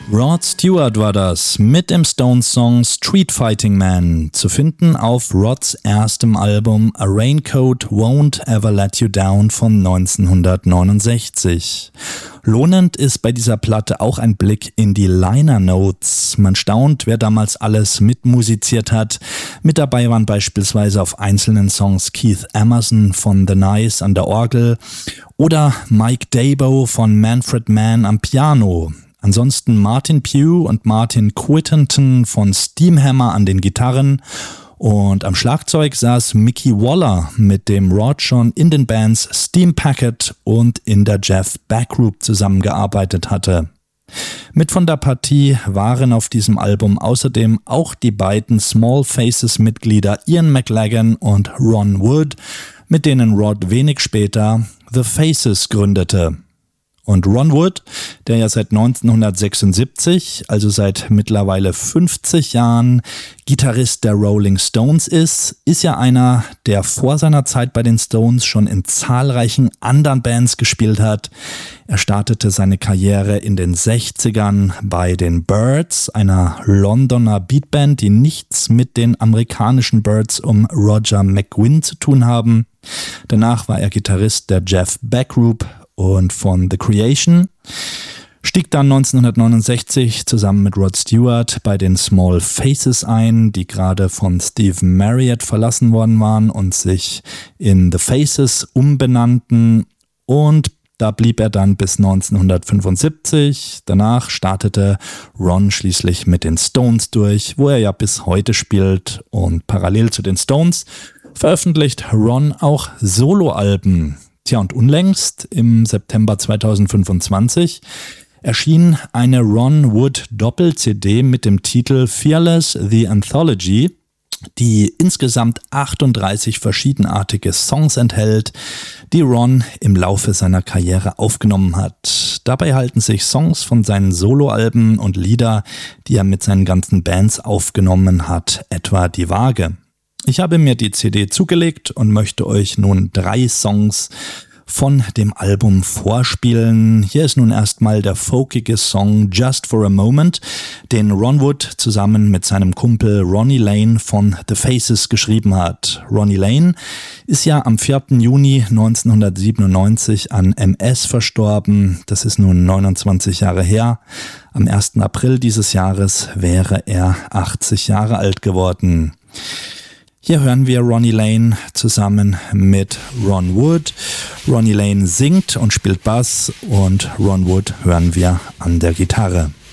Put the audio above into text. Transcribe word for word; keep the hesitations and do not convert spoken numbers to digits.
Rod Stewart war das mit dem Stones-Song Street Fighting Man, zu finden auf Rods erstem Album A Raincoat Won't Ever Let You Down von neunzehnhundertneunundsechzig. Lohnend ist bei dieser Platte auch ein Blick in die Liner Notes. Man staunt, wer damals alles mitmusiziert hat. Mit dabei waren beispielsweise auf einzelnen Songs Keith Emerson von The Nice an der Orgel oder Mike Dabo von Manfred Mann am Piano. Ansonsten Martin Pugh und Martin Quittenton von Steamhammer an den Gitarren und am Schlagzeug saß Mickey Waller, mit dem Rod schon in den Bands Steam Packet und in der Jeff Beck Group zusammengearbeitet hatte. Mit von der Partie waren auf diesem Album außerdem auch die beiden Small Faces Mitglieder Ian McLagan und Ron Wood, mit denen Rod wenig später The Faces gründete. Und Ron Wood, der ja seit neunzehnhundertsechsundsiebzig, also seit mittlerweile fünfzig Jahren, Gitarrist der Rolling Stones ist, ist ja einer, der vor seiner Zeit bei den Stones schon in zahlreichen anderen Bands gespielt hat. Er startete seine Karriere in den sechzigern bei den Byrds, einer Londoner Beatband, die nichts mit den amerikanischen Byrds um Roger McGuinn zu tun haben. Danach war er Gitarrist der Jeff Beck Group und von The Creation, stieg dann neunzehnhundertneunundsechzig zusammen mit Rod Stewart bei den Small Faces ein, die gerade von Steve Marriott verlassen worden waren und sich in The Faces umbenannten, und da blieb er dann bis neunzehnhundertfünfundsiebzig. Danach startete Ron schließlich mit den Stones durch, wo er ja bis heute spielt, und parallel zu den Stones veröffentlicht Ron auch Soloalben. Tja, und unlängst, im September zweitausendfünfundzwanzig, erschien eine Ron Wood Doppel-C D mit dem Titel Fearless The Anthology, die insgesamt achtunddreißig verschiedenartige Songs enthält, die Ron im Laufe seiner Karriere aufgenommen hat. Dabei halten sich Songs von seinen Soloalben und Lieder, die er mit seinen ganzen Bands aufgenommen hat, etwa die Waage. Ich habe mir die C D zugelegt und möchte euch nun drei Songs von dem Album vorspielen. Hier ist nun erstmal der folkige Song Just for a Moment, den Ron Wood zusammen mit seinem Kumpel Ronnie Lane von The Faces geschrieben hat. Ronnie Lane ist ja am vierten Juni neunzehnhundertsiebenundneunzig an M S verstorben. Das ist nun neunundzwanzig Jahre her. Am ersten April dieses Jahres wäre er achtzig Jahre alt geworden. Hier hören wir Ronnie Lane zusammen mit Ron Wood. Ronnie Lane singt und spielt Bass und Ron Wood hören wir an der Gitarre.